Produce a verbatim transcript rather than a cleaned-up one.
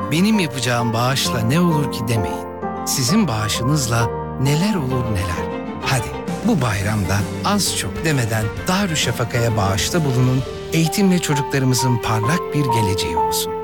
Benim yapacağım bağışla ne olur ki demeyin. Sizin bağışınızla neler olur neler. Hadi bu bayramda az çok demeden Darüşşafaka'ya bağışta bulunun, eğitimle çocuklarımızın parlak bir geleceği olsun.